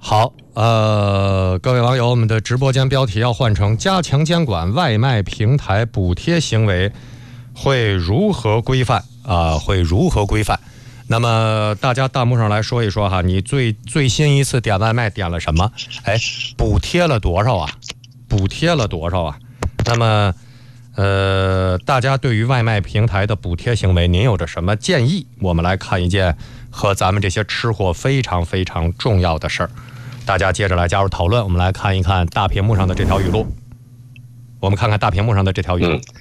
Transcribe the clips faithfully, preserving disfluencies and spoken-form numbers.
好，呃，各位网友，我们的直播间标题要换成加强监管外卖平台补贴行为会如何规范啊、呃？会如何规范？那么大家弹幕上来说一说哈，你最最新一次点外卖点了什么？哎，补贴了多少啊？补贴了多少啊？那么，呃，大家对于外卖平台的补贴行为，您有着什么建议？我们来看一件和咱们这些吃货非常非常重要的事儿。大家接着来加入讨论，我们来看一看大屏幕上的这条语录。我们看看大屏幕上的这条语录。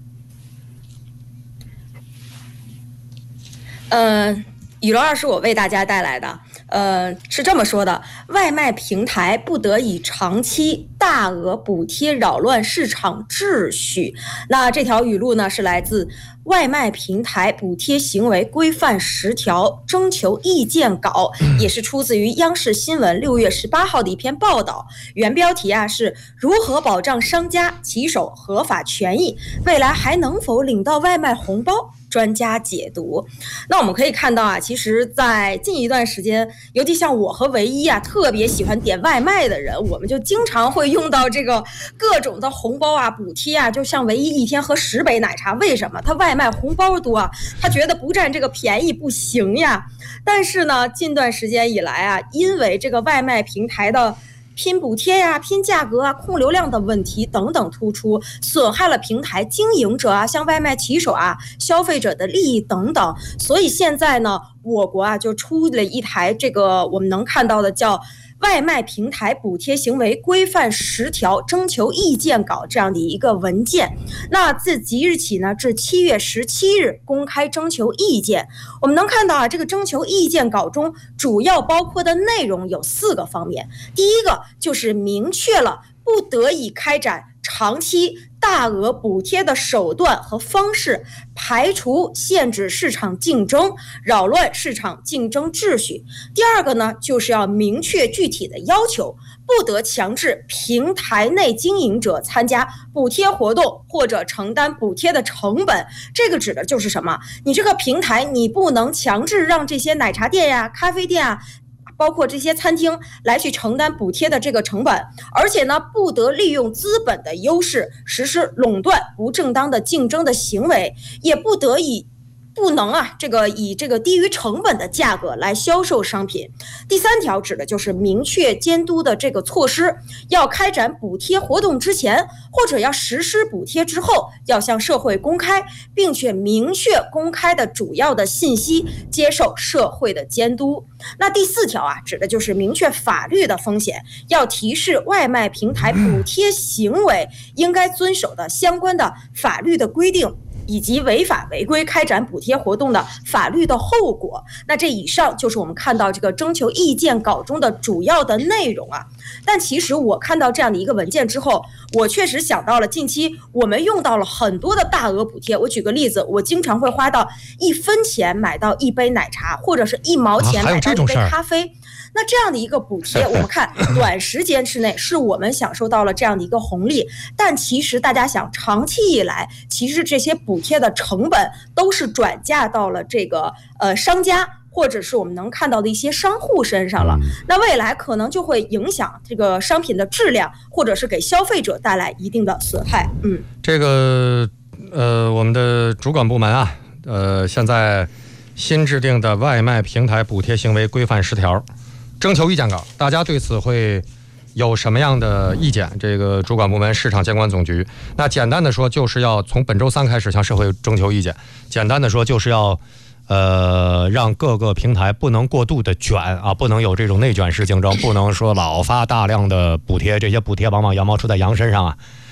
嗯、呃，语录二是我为大家带来的。呃，是这么说的：外卖平台不得以长期大额补贴扰乱市场秩序。那这条语录呢，是来自外卖平台补贴行为规范十条征求意见稿，也是出自于央视新闻六月十八号的一篇报道。原标题啊是如何保障商家骑手合法权益，未来还能否领到外卖红包？专家解读。那我们可以看到啊，其实在近一段时间，尤其像我和唯一啊特别喜欢点外卖的人，我们就经常会用到这个各种的红包啊补贴啊，就像唯一一天喝十杯奶茶，为什么他外卖红包多啊？他觉得不占这个便宜不行呀。但是呢，近段时间以来啊，因为这个外卖平台的拼补贴呀、拼价格啊、控流量的问题等等突出，损害了平台经营者啊、像外卖骑手啊、消费者的利益等等。所以现在呢，我国啊就出了一台这个我们能看到的叫外卖平台补贴行为规范十条征求意见稿这样的一个文件。那自即日起呢，至七月十七日公开征求意见。我们能看到啊，这个征求意见稿中主要包括的内容有四个方面。第一个就是明确了不得以开展长期大额补贴的手段和方式，排除限制市场竞争，扰乱市场竞争秩序。第二个呢，就是要明确具体的要求，不得强制平台内经营者参加补贴活动或者承担补贴的成本。这个指的就是什么？你这个平台，你不能强制让这些奶茶店呀、咖啡店啊，包括这些餐厅来去承担补贴的这个成本，而且呢，不得利用资本的优势实施垄断不正当的竞争的行为，也不得以不能啊，这个以这个低于成本的价格来销售商品。第三条指的就是明确监督的这个措施，要开展补贴活动之前或者要实施补贴之后，要向社会公开，并且明确公开的主要的信息，接受社会的监督。那第四条啊，指的就是明确法律的风险，要提示外卖平台补贴行为应该遵守的相关的法律的规定，以及违法违规开展补贴活动的法律的后果。那这以上就是我们看到这个征求意见稿中的主要的内容啊。但其实我看到这样的一个文件之后，我确实想到了近期我们用到了很多的大额补贴。我举个例子，我经常会花到一分钱买到一杯奶茶，或者是一毛钱买到一杯咖啡。啊，那这样的一个补贴，我们看短时间之内是我们享受到了这样的一个红利，但其实大家想，长期以来，其实这些补贴的成本都是转嫁到了这个呃商家，或者是我们能看到的一些商户身上了。那未来可能就会影响这个商品的质量，或者是给消费者带来一定的损害。嗯， 这个呃，我们的主管部门啊，呃，现在新制定的外卖平台补贴行为规范十条。征求意见稿，大家对此会有什么样的意见？这个主管部门市场监管总局，那简单的说，就是要从本周三开始向社会征求意见。简单的说，就是要呃让各个平台不能过度的卷啊，不能有这种内卷式竞争，不能说老发大量的补贴，这些补贴往往羊毛出在羊身上啊。